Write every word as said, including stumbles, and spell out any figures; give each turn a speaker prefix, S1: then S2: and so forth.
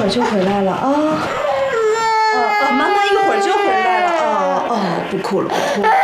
S1: 会儿就回来了啊。哦哦，妈妈一会儿就回来了。哦哦，不哭了，不哭了。